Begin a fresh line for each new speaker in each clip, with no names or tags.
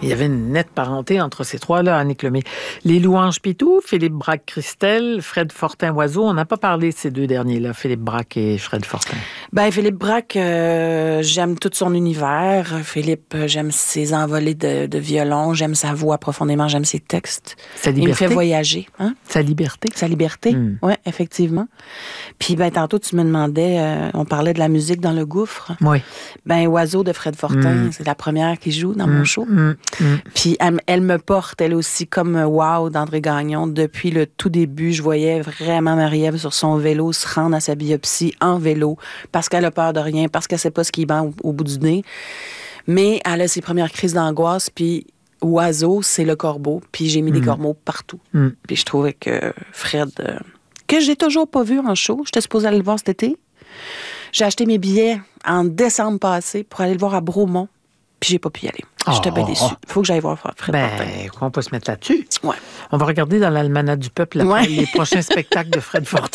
Il y avait une nette parenté entre ces trois-là, Annick Lemay. Les Louanges Pitou, Philippe Braque-Christel, Fred Fortin-Oiseau. On n'a pas parlé de ces deux derniers-là, Philippe Braque et Fred Fortin.
Ben, Philippe Braque, j'aime tout son univers. Philippe, j'aime ses envolées de violon, j'aime sa voix profondément, j'aime ses textes.
Sa liberté.
Il me fait voyager. Hein?
Sa liberté.
Sa liberté, oui, effectivement. Puis, ben, tantôt, tu me demandais, on parlait de la musique dans le gouffre.
Oui.
Ben, Oiseau de Fred Fortin, c'est la première qui joue dans mon show. Puis elle me porte, elle aussi, comme Wow d'André Gagnon. Depuis le tout début, je voyais vraiment Marie-Ève sur son vélo se rendre à sa biopsie en vélo parce qu'elle a peur de rien, parce qu'elle sait pas ce qui vend au bout du nez. Mais elle a ses premières crises d'angoisse, puis Oiseau, c'est le corbeau. Puis j'ai mis des corbeaux partout. Puis je trouvais que Fred, que j'ai toujours pas vu en show, j'étais supposée aller le voir cet été. J'ai acheté mes billets en décembre passé pour aller le voir à Bromont. Puis j'ai pas pu y aller. J'étais bien déçue. Il faut que j'aille voir Fred Fortin.
On peut se mettre là-dessus.
Ouais.
On va regarder dans l'Almanach du Peuple les prochains spectacles de Fred Fortin.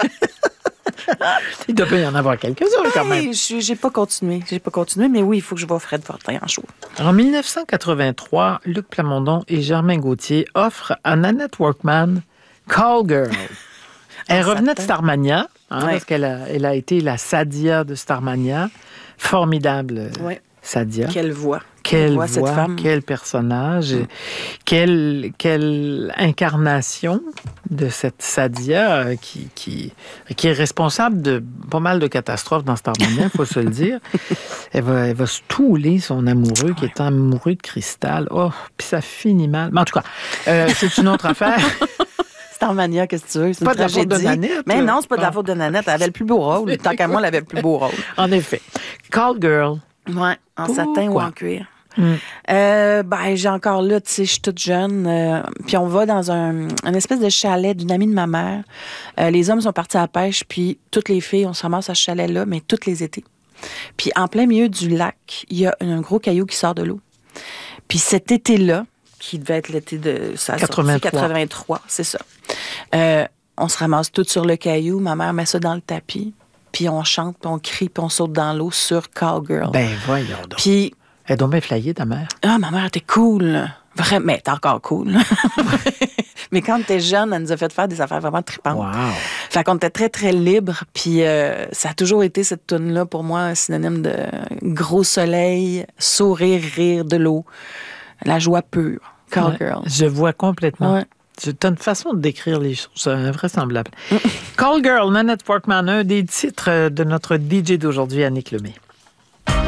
Il doit bien y en avoir quelques-uns quand même.
J'ai pas continué, mais oui, il faut que je vois Fred Fortin en show.
En 1983, Luc Plamondon et Germain Gauthier offrent à Nanette Workman Call Girl. Elle revenait de Starmania, parce qu'elle a été la Sadia de Starmania. Formidable. Sadia.
Quelle voix.
Quelle voix,
cette femme.
Quel personnage. Quelle incarnation de cette Sadia qui est responsable de pas mal de catastrophes dans Starmania, il faut se le dire. Elle va se touler son amoureux qui est amoureux de Cristal. Oh, puis ça finit mal. Mais en tout cas, c'est une autre affaire.
Starmania, qu'est-ce que tu veux? C'est
pas
une
de la faute de Nanette.
Mais non, c'est pas de la faute de Nanette. Elle avait le plus beau rôle. Tant qu'à moi, elle avait le plus beau rôle.
En effet. Call Girl.
Oui, en satin ou en cuir. J'ai encore là, tu sais, je suis toute jeune. Puis on va dans un espèce de chalet d'une amie de ma mère. Les hommes sont partis à la pêche, puis toutes les filles, on se ramasse à ce chalet-là, mais tous les étés. Puis en plein milieu du lac, il y a un gros caillou qui sort de l'eau. Puis cet été-là, qui devait être l'été de sa 83, c'est ça. On se ramasse toutes sur le caillou. Ma mère met ça dans le tapis. Puis on chante, puis on crie, puis on saute dans l'eau sur Cowgirl.
Ben voyons donc.
Puis...
Elle doit bien flyée, ta mère.
Ah, ma mère était cool. Vraiment, mais elle était encore cool. Mais quand t'es jeune, elle nous a fait faire des affaires vraiment tripantes.
Wow.
Fait qu'on était très, très libres. Puis ça a toujours été, cette toune-là, pour moi, un synonyme de gros soleil, sourire, rire, de l'eau. La joie pure. Cowgirl.
Je vois complètement.
Ouais.
C'est une façon de décrire les choses invraisemblables. Call Girl, Nanette Workman, un des titres de notre DJ d'aujourd'hui, Annick Lemay.